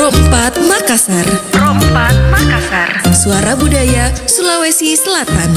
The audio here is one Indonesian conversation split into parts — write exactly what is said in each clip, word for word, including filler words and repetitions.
Rompat Makassar. Rompat Makassar. Suara budaya Sulawesi Selatan.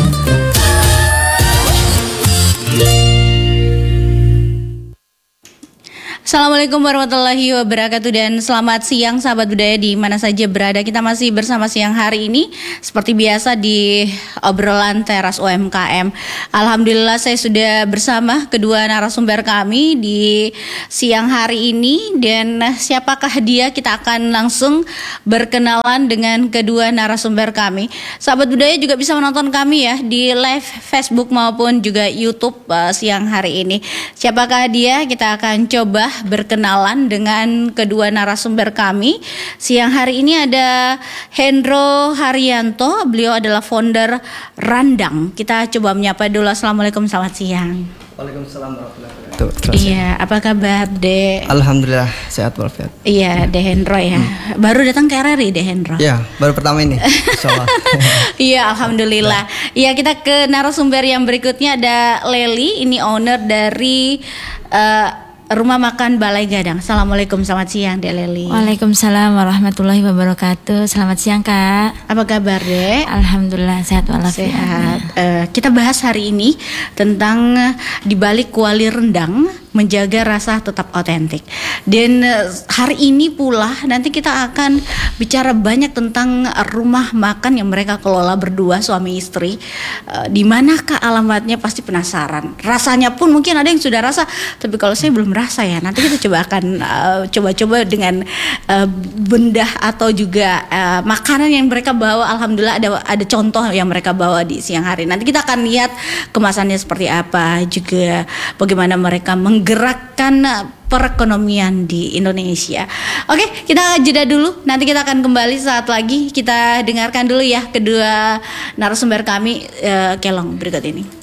Assalamualaikum warahmatullahi wabarakatuh dan selamat siang sahabat budaya di mana saja berada. Kita masih bersama siang hari ini seperti biasa di obrolan teras U M K M. Alhamdulillah saya sudah bersama kedua narasumber kami di siang hari ini, dan siapakah dia, kita akan langsung berkenalan dengan kedua narasumber kami. Sahabat budaya juga bisa menonton kami ya di live Facebook maupun juga YouTube uh, siang hari ini. Siapakah dia? Kita akan coba berkenalan dengan kedua narasumber kami. Siang hari ini ada Hendro Haryanto, beliau adalah founder Randang. Kita coba menyapa dulu. Assalamualaikum, selamat siang. Waalaikumsalam warahmatullahi wabarakatuh. Iya, apa kabar De? Alhamdulillah sehat walafiat. Iya, De Hendro ya. Hmm. Baru datang ke R R I De Hendro. Iya, baru pertama ini. Insyaallah. Iya, alhamdulillah. Iya, kita ke narasumber yang berikutnya ada Leli, ini owner dari uh, Rumah Makan Balai Gadang. Assalamualaikum, selamat siang Dek Leli. Waalaikumsalam warahmatullahi wabarakatuh. Selamat siang Kak. Apa kabar Dek? Alhamdulillah sehat walafiat. Sehat. Uh, kita bahas hari ini tentang di balik kuali rendang menjaga rasa tetap otentik. Dan uh, hari ini pula nanti kita akan bicara banyak tentang rumah makan yang mereka kelola berdua suami istri. Uh, di manakah alamatnya, pasti penasaran. Rasanya pun mungkin ada yang sudah rasa, tapi kalau saya belum rasa ya. Nanti kita coba akan uh, coba-coba dengan uh, benda atau juga uh, makanan yang mereka bawa. Alhamdulillah ada ada contoh yang mereka bawa di siang hari. Nanti kita akan lihat kemasannya seperti apa, juga bagaimana mereka menggerakkan perekonomian di Indonesia. Oke, kita jeda dulu. Nanti kita akan kembali saat lagi. Kita dengarkan dulu ya kedua narasumber kami uh, Kelong berikut ini.